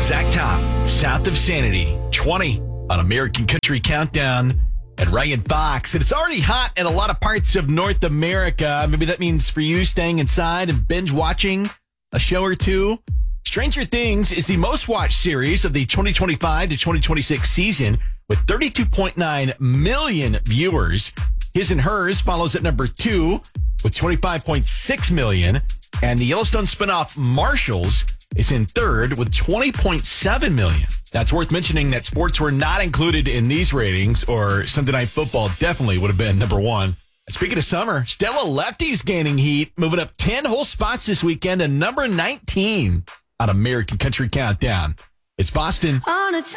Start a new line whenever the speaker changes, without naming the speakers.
Zach Top, South of Sanity, 20 on American Country Countdown at Ryan Fox. And it's already hot in a lot of parts of North America. Maybe that means for you staying inside and binge watching a show or two. Stranger Things is the most watched series of the 2025 to 2026 season with 32.9 million viewers. His and Hers follows at number 2 with 25.6 million. And the Yellowstone spinoff Marshals is in third with 20.7 million. Now, it's worth mentioning that sports were not included in these ratings, or Sunday Night Football definitely would have been number 1. Speaking of summer, Stella Lefty's gaining heat, moving up 10 whole spots this weekend to number 19 on American Country Countdown. It's Boston.